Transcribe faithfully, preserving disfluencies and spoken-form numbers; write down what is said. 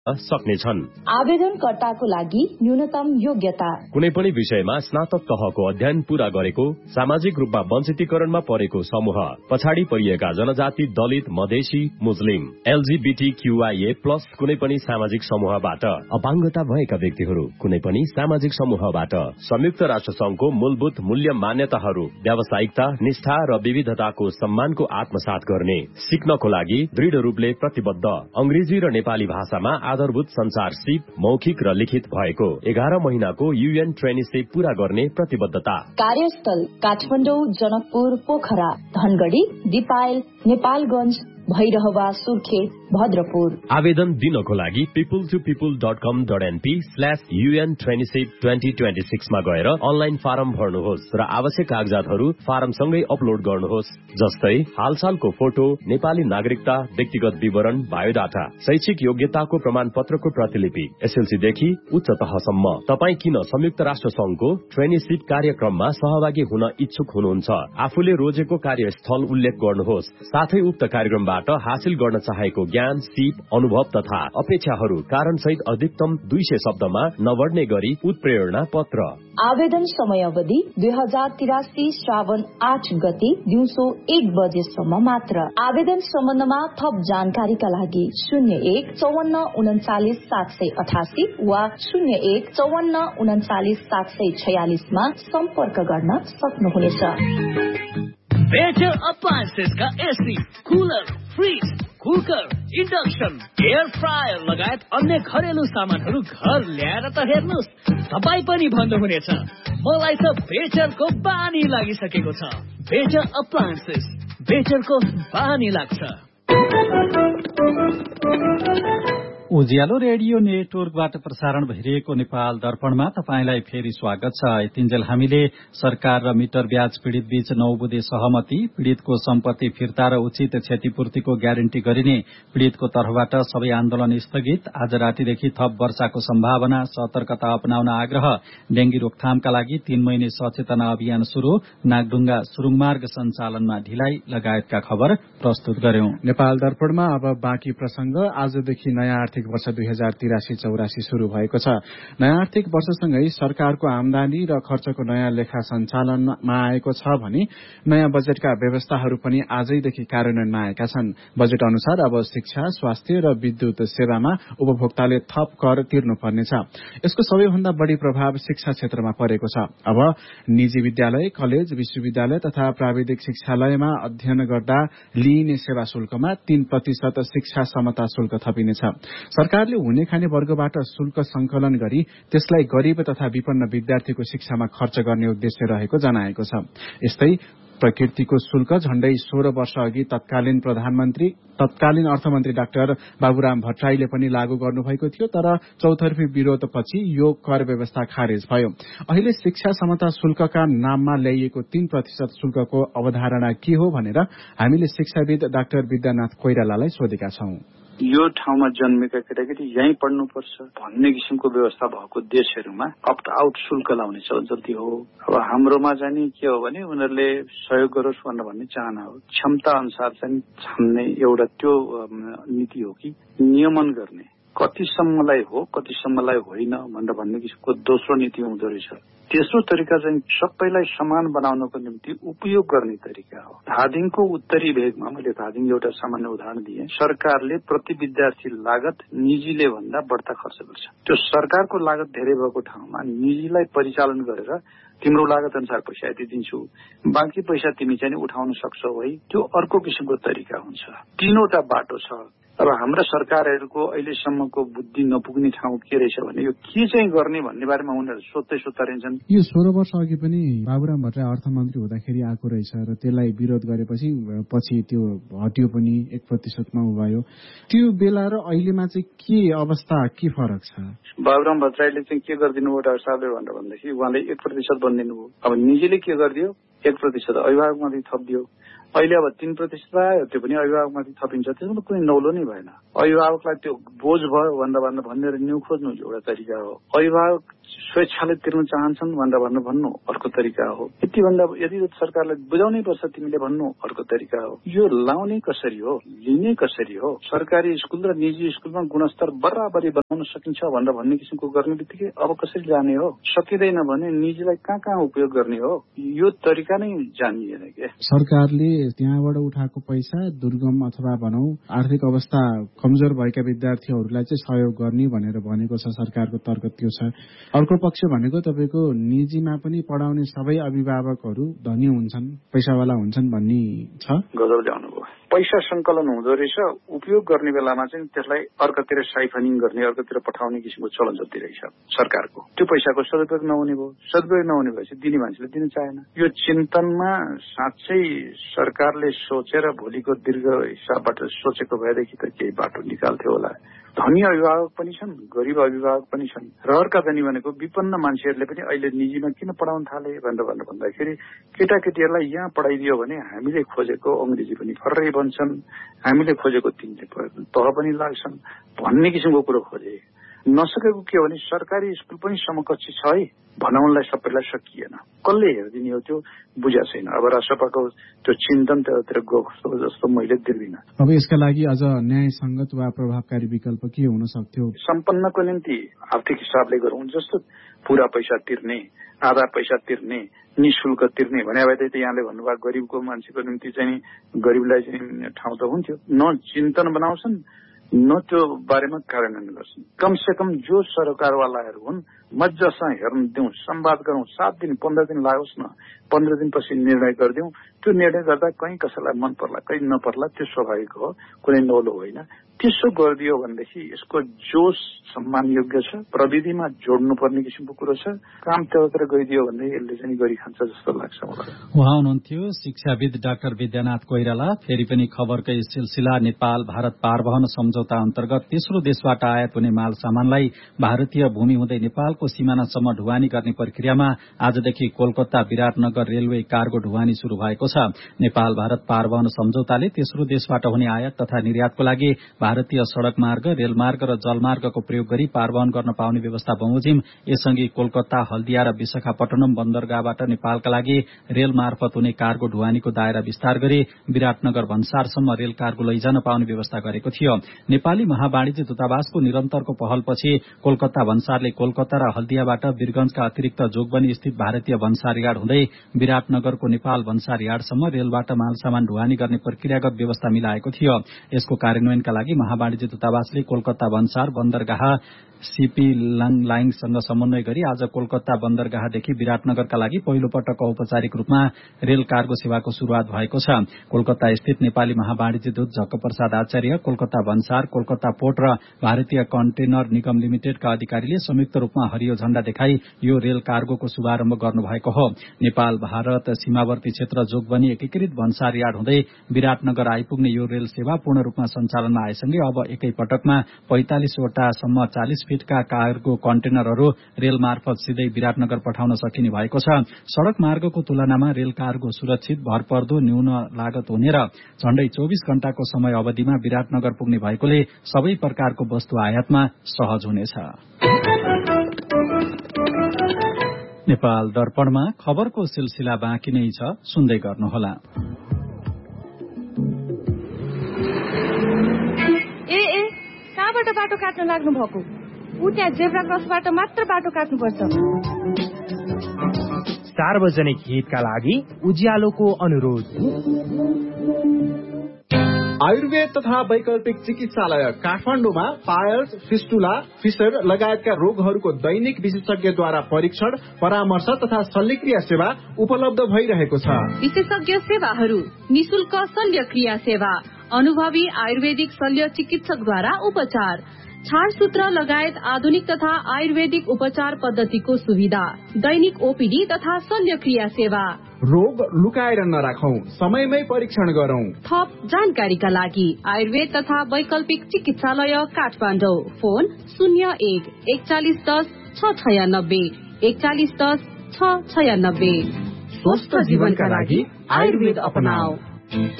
सक्नेछन्। आवेदनकर्ताको लागि न्यूनतम योग्यता कुनै पनि विषयमा स्नातक तहको अध्ययन पूरा गरेको, सामाजिक रूपमा वञ्चितीकरणमा परेको समूह, पछाडि परिएका जनजाति, दलित, मधेसी, मुस्लिम, एलजीबीटीक्यूआईए प्लस कुनै पनि सामाजिक समूहबाट, अपाङ्गता भएका व्यक्तिहरू कुनै पनि सामाजिक समूहबाट, संयुक्त राष्ट्र संघको मूलभूत मूल्य मान्यताहरू, व्यावसायिकता, निष्ठा र विविधताको सम्मानको आत्मसात गर्ने, सिक्नको लागि दृढ़ रूपले प्रतिबद्ध, अंग्रेजी र नेपाली भाषामा आधारभूत संचार सिप मौखिक र लिखित भएको, एघार महिनाको युएन ट्रेनिसिप पूरा गर्ने प्रतिबद्धता। कार्यस्थल काठमाडौँ, जनकपुर, पोखरा, धनगढ़ी, दिपायल, नेपालगंज, भैरहवा, सुर्खेत, भद्रपुर। आवेदन दिनको लागि पिपुल टू पिपुल डट कम dot NP slash UAN traineeship twenty twenty सिक्समा गएर अनलाइन फारम भर्नुहोस् र आवश्यक कागजातहरू फारमसँगै अपलोड गर्नुहोस्, जस्तै हालसालको फोटो, नेपाली नागरिकता, व्यक्तिगत विवरण, बायोडाटा, शैक्षिक योग्यताको प्रमाण पत्रको प्रतिलिपि, एसएलसीदेखि उच्च तहसम्म। तपाईँ किन संयुक्त राष्ट्र संघको ट्रेनिसिप कार्यक्रममा सहभागी हुन इच्छुक हुनुहुन्छ? आफूले रोजेको कार्यस्थल उल्लेख गर्नुहोस्, साथै उक्त कार्यक्रमबाट हासिल गर्न चाहेको ज्ञान, सिप, अनुभव तथा अपेक्षाहरू कारण सहित अधिकतम दुई सय शब्दमा नबढ्ने गरी उत्प्रेरणा पत्र। आवेदन समयावधि दुई हजार तिरासी श्रावण आठ गते दिउँसो एक बजेसम्म मात्र। आवेदन सम्बन्धमा थप जानकारीका लागि शून्य एक चौवन्न उन्चालिस सात सय अठासी वा शून्य एक चौवन्न उन्चालिस सात सय छयालिसमा सम्पर्क गर्न सक्नुहुनेछ। Better अप्लायन्सेसका AC, cooler, fridge, cooker, induction, air fryer लगायत अन्य घरेलु सामानहरू घर ल्याएर त हेर्नुहोस्, तपाईँ पनि भन्नुहुनेछ मलाई त बेटरको बानी लागिसकेको छ। बेटर अप्लायन्सेस, बेटरको बानी लाग्छ। उज्यालो रेडियो नेटवर्कबाट प्रसारण भइरहेको नेपाल दर्पणमा तपाईंलाई फेरि स्वागत छ। यतिन्जेल हामीले सरकार र मिटर ब्याज पीड़ित बीच नौ बुँदे सहमति, पीड़ितको सम्पत्ति फिर्ता र उचित क्षतिपूर्तिको ग्यारेन्टी गरिने, पीड़ितको तर्फबाट सबै आन्दोलन स्थगित, आज रातिदेखि थप वर्षाको सम्भावना, सतर्कता अपनाउन आग्रह, डेंगी रोकथामका लागि तीन महिने सचेतना अभियान शुरू, नागढुङ्गा सुरुङमार्ग सञ्चालनमा ढिलाइ लगायतका खबर प्रस्तुत गर्यौं। नेपाल दर्पणमा अब बाँकी प्रसंग। आजदेखि नयाँ आर्थिक वर्ष दुई हजार तिरासी चौरासी शुरू भएको छ। नयाँ आर्थिक वर्षसँगै सरकारको आमदानी र खर्चको नयाँ लेखा सञ्चालनमा आएको छ भने नयाँ बजेटका व्यवस्थाहरू पनि आजैदेखि कार्यान्वयनमा आएका छन्। बजेट अनुसार अब शिक्षा, स्वास्थ्य र विद्युत सेवामा उपभोक्ताले थप कर तिर्नुपर्नेछ। यसको सबैभन्दा बढ़ी प्रभाव शिक्षा क्षेत्रमा परेको छ। अब निजी विद्यालय, कलेज, विश्वविद्यालय तथा प्राविधिक शिक्षालयमा अध्ययन गर्दा लिइने सेवा शुल्कमा तीन प्रतिशत शिक्षा समता शुल्क थपिनेछ। सरकारले हुने खाने वर्गबाट शुल्क संकलन गरी त्यसलाई गरीब तथा विपन्न विद्यार्थीको शिक्षामा खर्च गर्ने उद्देश्य रहेको जनाएको छ। यस्तै प्रकृतिको शुल्क झण्डै सोह्र वर्ष अघि तत्कालीन प्रधानमन्त्री तत्कालीन अर्थमन्त्री डाक्टर बाबुराम भट्टराईले पनि लागू गर्नुभएको थियो, तर चौतर्फी विरोधपछि यो कर व्यवस्था खारेज भयो। अहिले शिक्षा समता शुल्कका नाममा ल्याइएको तीन प्रतिशत शुल्कको अवधारणा के हो भनेर हामीले शिक्षाविद डाक्टर विद्यानाथ कोइरालालाई सोधेका छौं। यो ठाउँमा जन्मेका केटाकेटी यहीँ पढ्नुपर्छ भन्ने किसिमको व्यवस्था भएको देशहरूमा अप्ट आउट शुल्क लाउने चल्ती हो। अब हाम्रोमा चाहिँ के हो भने उनीहरूले सहयोग गरोस् भनेर भन्ने चाहना हो। क्षमता अनुसार चाहिँ छान्ने एउटा त्यो नीति हो कि नियमन गर्ने, कतिसम्मलाई हो कतिसम्मलाई होइन भनेर भन्ने किसिमको दोस्रो नीति हुँदो रहेछ। तेस्रो तरिका चाहिँ सबैलाई समान बनाउनको निम्ति उपयोग गर्ने तरिका हो। धादिङको उत्तरी भेगमा मैले धादिङ एउटा सामान्य उदाहरण दिएँ। सरकारले प्रति विद्यार्थी लागत निजीले भन्दा बढ्ता खर्च गर्छ। त्यो सरकारको लागत धेरै भएको ठाउँमा निजीलाई परिचालन गरेर तिम्रो लागत अनुसार पैसा यति दिन्छु, बाँकी पैसा तिमी चाहिँ उठाउन सक्छौ है, त्यो अर्को किसिमको तरिका हुन्छ। तीनवटा बाटो छ। अब हाम्रा सरकारहरूको अहिलेसम्मको बुद्धि नपुग्ने ठाउँ के रहेछ भने यो के चाहिँ गर्ने भन्ने बारेमा उनीहरू सोध्दै सोध्दा रहन्छन्। यो सोह्र वर्ष अघि पनि बाबुराम भट्टराई अर्थमन्त्री हुँदाखेरि आएको रहेछ र त्यसलाई विरोध गरेपछि पछि त्यो हट्यो पनि, एक प्रतिशतमा उभ्यो। त्यो बेला र अहिलेमा चाहिँ के अवस्था, के फरक छ? बाबुराम भट्टराईले चाहिँ के गरिदिनु भयो डाक्टर साहबले भनेर भन्दाखेरि उहाँले एक प्रतिशत बनिदिनु भयो। अब निजीले के गरिदियो, एक प्रतिशत अभिभावकमाथि थपिदियो। अहिले अब तीन प्रतिशत आयो, त्यो पनि अभिभावकमाथि थपिन्छ, त्यसमा त कुनै नौलो नै भएन। अभिभावकलाई त्यो बोझ भयो भन्दा भन्दा भनेर न्यु खोज्नु एउटा तरिका हो। अभिभावक स्वेच्छाले तिर्न चाहन्छन् भन्दा भन्नु भन्नु अर्को तरिका हो। यति भन्दा यदि सरकारलाई बुझाउनै पर्छ तिमीले भन्नु अर्को तरिका हो। यो लाउने कसरी हो, लिने कसरी हो, सरकारी स्कुल र निजी स्कुलमा गुणस्तर बराबरी बनाउन सकिन्छ भनेर भन्ने किसिमको गर्ने बित्तिकै अब कसरी जाने हो, सकिँदैन भने निजीलाई कहाँ कहाँ उपयोग गर्ने हो, यो तरिका नै जानिएन के। सरकारले त्यहाँबाट उठाएको पैसा दुर्गम अथवा भनौं आर्थिक अवस्था कमजोर भएका विद्यार्थीहरूलाई चाहिँ सहयोग गर्ने भनेर भनेको छ, सरकारको तर्क त्यो छ। अर्को पक्ष भनेको तपाईँको निजीमा पनि पढाउने सबै अभिभावकहरू धनी हुन्छन्, पैसावाला हुन्छन् भन्ने छ। गजब ल्याउनु भयो। पैसा संकलन हुँदो रहेछ, उपयोग गर्ने बेलामा चाहिँ त्यसलाई अर्कोतिर साइफनिङ गर्ने, अर्कोतिर पठाउने किसिमको चलन चल्ती रहेछ सरकारको। त्यो पैसाको सदुपयोग नहुने भयो। सदुपयोग नहुने भएपछि दिने मान्छेले दिन चाहेन। यो चिन्तनमा साँच्चै सरकारले सोचेर भोलिको दीर्घ हिसाबबाट सोचेको भएदेखि त केही बाटो निकाल्थ्यो होला। धनी अभिभावक पनि छन्, गरिब अभिभावक पनि छन्। रहरका धनी भनेको विपन्न मान्छेहरूले पनि अहिले निजीमा किन पढाउन थाले भनेर भन्नु भन्दाखेरि केटाकेटीहरूलाई यहाँ पढाइदियो भने हामीले खोजेको अंग्रेजी पनि फर्रै बन्छन्, हामीले खोजेको तिनले तह पनि लाग्छन् भन्ने किसिमको कुरो खोजे। नसकेको के हो भने सरकारी स्कुल पनि समकक्षी छ है भनाउनलाई सबैलाई सकिएन। कसले हेरिदिने हो त्यो बुझा छैन। अब राष्ट्रपाको त्यो चिन्तन त्यतातिर गएको जस्तो मैले देख्दिनँ। अब यसका लागि अझ न्यायसङ्गत वा प्रभावकारी विकल्प के हुन सक्थ्यो? सम्पन्नको निम्ति आर्थिक हिसाबले गरौँ, जस्तो पूरा पैसा तिर्ने, आधा पैसा तिर्ने, निशुल्क तिर्ने भने भए त यहाँले भन्नुभयो गरिबको मान्छेको निम्ति चाहिँ गरिबलाई चाहिँ ठाउँ त हुन्थ्यो। न चिन्तन बनाउँछन् न त्यो बारेमा कार्यान्वयन गर्छन्। कम से कम जो सरकारवालाहरू हुन् मजासँग हेर्न दिउँ, संवाद गरौँ, सात दिन पन्ध्र दिन लागोस् न, पन्ध्र दिनपछि निर्णय गरिदिउँ। त्यो निर्णय गर्दा कहीँ कसैलाई मन पर्ला कहीँ नपर्ला, त्यो स्वाभाविक हो, कुनै नौलो होइन। त्यसो गरिदियो भनेदेखि यसको जोस सम्मान योग्य छ, प्रविधिमा जोड्नुपर्ने किसिमको कुरो छ। काम त्यतातिर गइदियो भने यसले चाहिँ गरिखान्छ जस्तो लाग्छ मलाई। उहाँ हुनुहुन्थ्यो शिक्षाविद डाक्टर विद्यानाथ कोइराला। फेरि पनि खबरकै सिलसिला नेपाल भारत पारवहन सम्झौता अन्तर्गत तेस्रो देशबाट आयात हुने माल सामानलाई भारतीय भूमि हुँदै नेपालको सीमानासम्म ढुवानी गर्ने प्रक्रियामा आजदेखि कोलकाता विराटनगर रेलवे कार्गो ढुवानी शुरू भएको छ। नेपाल भारत पारवहन सम्झौताले तेस्रो देशबाट हुने आयात तथा निर्यातको लागि भारतीय सड़क मार्ग, रेलमार्ग र जलमार्गको प्रयोग गरी पारवहन गर्न पाउने व्यवस्था बमोजिम यसअघि कोलकाता, हल्दिया र विशाखापट्टनम बन्दरगाहबाट नेपालका लागि रेल मार्फत हुने कार्गो ढुवानीको दायरा विस्तार गरी विराटनगर भन्सारसम्म रेल कार्गो लैजान पाउने व्यवस्था गरेको थियो। नेपाली महावाणिज्य दूतावासको निरन्तरको पहलपछि कोलकाता भन्सारले कोलकाता र हल्दियाबाट वीरगंजका अतिरिक्त जोगबनी स्थित भारतीय भन्सार यार्ड हुँदै विराटनगरको नेपाल भन्सार यार्डसम्म रेलबाट मालसामान ढुवानी गर्ने प्रक्रियागत व्यवस्था मिलाएको थियो। यसको कार्यान्वयनका लागि महावाणिज्य दूतावासले कोलकाता भन्सार बन्दरगाह सीपी लाइङसँग समन्वय गरी आज कोलकाता बन्दरगाहदेखि विराटनगरका लागि पहिलो पटक औपचारिक रूपमा रेल कार्गो सेवाको शुरूआत भएको छ। कोलकाता स्थित नेपाली महावाणिज्य दूत झक्क प्रसाद आचार्य, कोलकाता भन्सार, कोलकाता पोर्ट र भारतीय कन्टेनर निगम लिमिटेडका अधिकारीले संयुक्त रूपमा हरियो झण्डा देखाई यो रेल कार्गोको शुभारम्भ गर्नुभएको हो। नेपाल भारत सीमावर्ती क्षेत्र जोगबनी एकीकृत भन्सार यार्ड हुँदै विराटनगर आइपुग्ने यो रेल सेवा पूर्ण रूपमा सञ्चालनमा आएसँगै अब एकै पटकमा पैंतालिसवटासम्म चालिस फीटका कार्गो कन्टेनरहरू रेल मार्फत सिधै विराटनगर पठाउन सकिने भएको छ। सड़क मार्गको तुलनामा रेल कार्गो सुरक्षित, भरपर्दो, न्यून लागत हुने र झण्डै चौबीस घण्टाको समय अवधिमा विराटनगर पुग्ने भएकोले सबै प्रकारको वस्तु आयातमा सहज हुनेछ। नेपाल दर्पणमा खबरको सिलसिला बाँकी नै छ, सुन्दै गर्नुहोला। ए ए कहाँबाट बाटो काट्न लाग्नु भएको? उ त्यहाँ जेब्रा क्रसबाट मात्र बाटो काट्नुपर्छ। सार्वजनिक हितका लागि उज्यालोको अनुरोध। आयुर्वेद तथा वैकल्पिक चिकित्सालय काठमाडौँमा पायल्स, फिस्टुला, फिसर लगायतका रोगहरूको दैनिक विशेषज्ञद्वारा परीक्षण, परामर्श तथा शल्यक्रिया सेवा उपलब्ध भइरहेको छ। विशेषज्ञ सेवाहरू, निशुल्क शल्यक्रिया सेवा, अनुभवी आयुर्वेदिक शल्य चिकित्सकद्वारा उपचार, छाडसूत्र लगायत आधुनिक तथा आयुर्वेदिक उपचार पद्धतिको सुविधा, दैनिक ओपीडी तथा शल्यक्रिया सेवा। रोग लुकाएर नराखौं, समयमै परीक्षण गरौं। थप जानकारीका लागि आयुर्वेद तथा वैकल्पिक चिकित्सालय काठमाडौँ, फोन शून्य एक एकचालिस दस छ छयानब्बे एकचालिस दस छ छयानब्बे। स्वस्थ जीवनका लागि आयुर्वेद अपनाऊ।